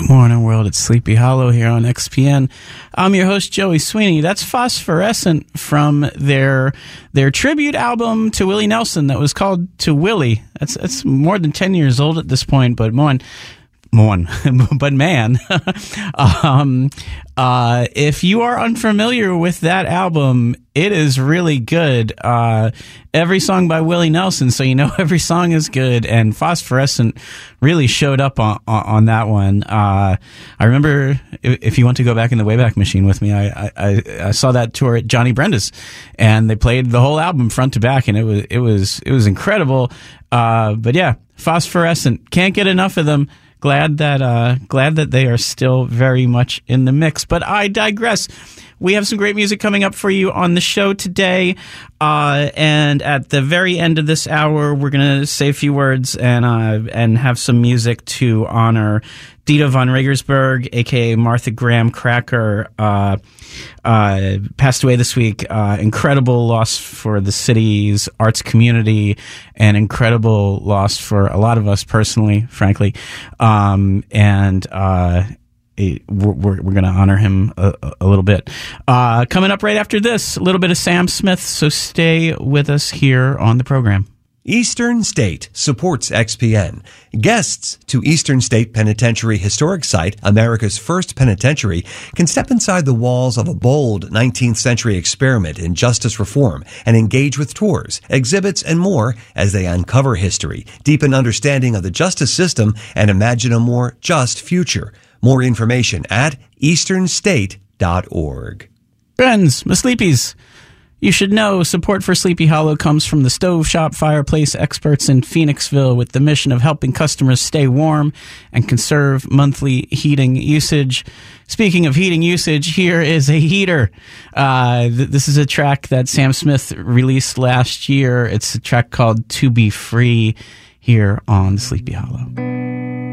Morning World, it's Sleepy Hollow here on XPN. I'm your host, Joey Sweeney. That's Phosphorescent from their tribute album to Willie Nelson that was called To Willie. It's more than 10 years old at this point, but man. If you are unfamiliar with that album, it is really good. Every song by Willie Nelson, so you know every song is good, and Phosphorescent really showed up on that one. I remember, if you want to go back in the Wayback Machine with me, I saw that tour at Johnny Brenda's, and they played the whole album front to back, and it was incredible. But yeah, Phosphorescent, can't get enough of them. Glad that they are still very much in the mix. But I digress. We have some great music coming up for you on the show today. And at the very end of this hour, we're going to say a few words and have some music to honor Dita von Regensburg, a.k.a. Martha Graham Cracker, passed away this week. Incredible loss for the city's arts community, and incredible loss for a lot of us personally, frankly. We're going to honor him a little bit. Coming up right after this, a little bit of Sam Smith, so stay with us here on the program. Eastern State supports XPN. Guests to Eastern State Penitentiary Historic Site, America's first penitentiary, can step inside the walls of a bold 19th century experiment in justice reform and engage with tours, exhibits, and more as they uncover history, deepen understanding of the justice system, and imagine a more just future. More information at easternstate.org. Friends, my sleepies, you should know support for Sleepy Hollow comes from the Stove Shop Fireplace experts in Phoenixville, with the mission of helping customers stay warm and conserve monthly heating usage. Speaking of heating usage, here is a heater. This is a track that Sam Smith released last year. It's a track called To Be Free here on Sleepy Hollow.